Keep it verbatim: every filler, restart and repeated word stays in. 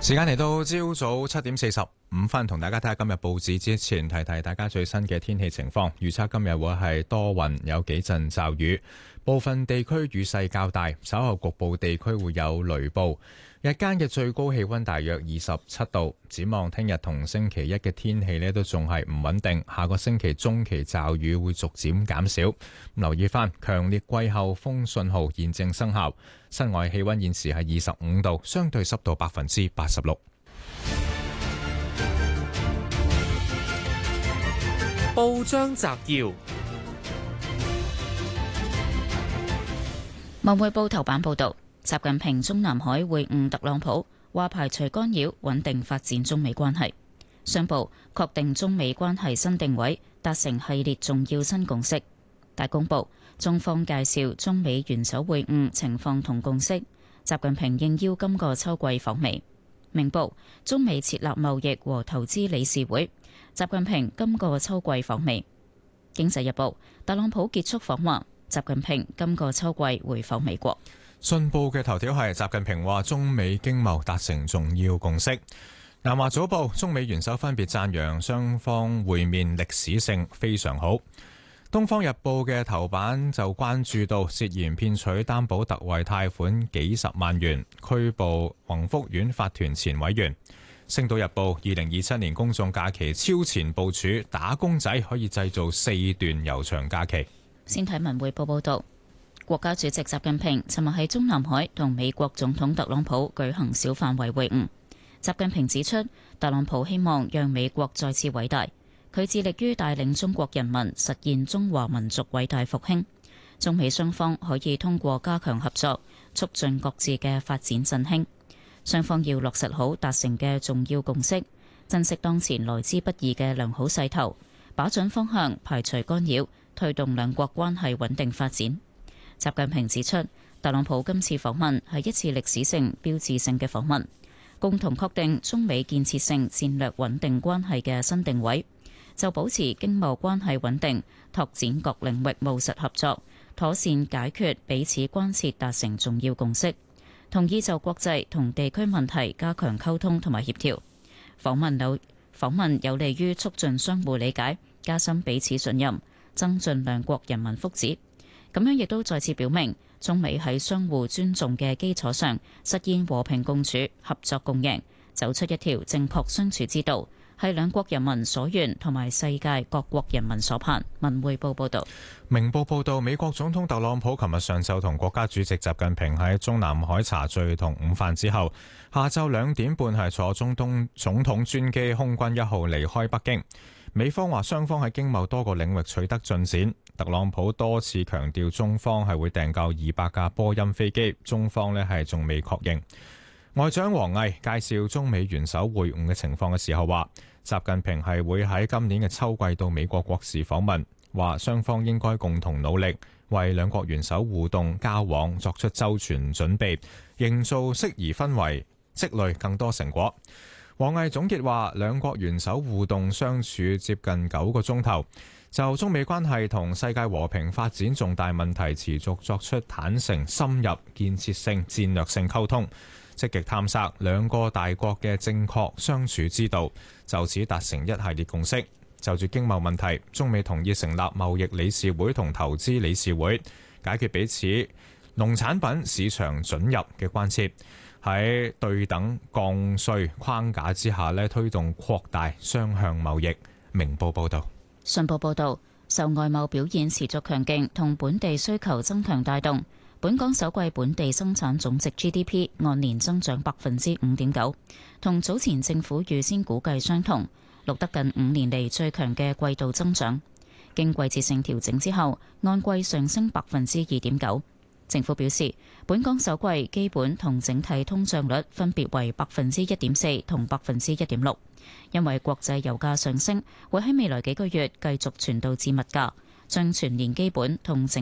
時間嚟到朝早七點四十五分，同大家睇下今日報紙之前，提提大家最新嘅天氣情況。預測今日會係多雲，有幾陣驟雨，部分地區雨勢較大，稍後局部地區會有雷暴。日間嘅最高氣溫大約二十七度。展望聽日同星期一嘅天氣呢都仲係唔穩定，下個星期中期驟雨會逐漸減少。留意翻強烈季候風信號現正生效。室外氣溫現時係二十五度，相對濕度百分之八十六。 報章摘要： 文匯報頭版報道，習近平中南海會晤特朗普，話排除干擾，穩定發展中美關係。商報確定中美關係新定位，達成系列重要新共識。大公報中方介紹中美元首會晤情況同共識，習近平應邀今個秋季訪美。明報中美設立貿易和投資理事會，習近平今個秋季訪美。經濟日報特朗普結束訪華，習近平今個秋季回訪美國。 信報嘅頭條係習近平話中美經貿達成重要共識。南華早報中美元首分別讚揚雙方會面歷史性非常好。東方日報嘅頭版就關注到涉嫌騙取擔保特惠貸款幾十萬元，拘捕宏福苑法團前委員。星島日報二零二七年公眾假期超前部署，打工仔可以製造四段悠長假期。 先睇文匯報報道，國家主席習近平尋日喺中南海同美國總統特朗普舉行小範圍會晤。習近平指出，特朗普希望讓美國再次偉大。佢致力於帶領中國人民實現中華民族偉大復興，中美雙方可以通過加強合作，促進各自嘅發展振興。雙方要落實好達成嘅重要共識，珍惜當前來之不易嘅良好勢頭，把準方向，排除干擾，推動兩國關係穩定發展。習近平指出，特朗普今次訪問係一次歷史性、標誌性嘅訪問，共同確定中美建設性戰略穩定關係嘅新定位。就保持經貿關係穩定，拓展各領域務實合作，妥善解決彼此關切，達成重要共識，同意就國際同地區問題加強溝通同埋協調。訪問有訪問有利於促進相互理解，加深彼此信任，增進兩國人民福祉。咁樣亦都再次表明，中美喺相互尊重嘅基礎上，實現和平共處、合作共贏，走出一條正確相處之道。係兩國人民所願，同埋世界各國人民所盼。文匯報報道。 明報報道，美國總統特朗普琴日上晝同國家主席習近平喺中南海茶敘同午飯之後，下晝兩點半係坐中東總統專機空軍一號離開北京。美方話雙方喺經貿多個領域取得進展。特朗普多次強調中方係會訂購二百架波音飛機，中方呢係仲未確認。外長王毅介紹中美元首會晤嘅情況嘅時候話，習近平係會喺今年嘅秋季到美國國事訪問，話雙方應該共同努力，為兩國元首互動交往作出周全準備，營造適宜氛圍，積累更多成果。王毅總結話，兩國元首互動相處接近九個鐘頭，就中美關係同世界和平發展重大問題持續作出坦誠、深入、建設性、戰略性溝通，積極探索兩個大國嘅正確相處之道，就此達成一系列共識。就住經貿問題，中美同意成立貿易理事會同投資理事會，解決彼此農產品市場准入嘅關切，喺對等降稅框架之下咧，推動擴大雙向貿易。明報報道。 信報報道，受外貿表現持續強勁同本地需求增強帶動，本港首季本地生產總值 G D P 按年增長百分之五點九，同早前政府預先估計相同，錄得近五年嚟最強嘅季度增長。經季節性調整之後，按季上升百分之二點九。政府表示，本港首季基本同整體通脹率分別為百分之一點四同百分之一點六，因為國際油價上升，會喺未來幾個月繼續傳導至物價，將全年基本同整